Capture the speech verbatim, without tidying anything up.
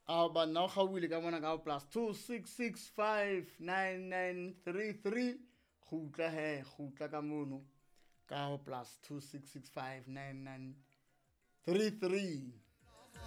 a ba nna o ga o ile ka mona ka plus two six six five nine nine three three go utla he go utla ka mono ka go plus two six six five nine nine three three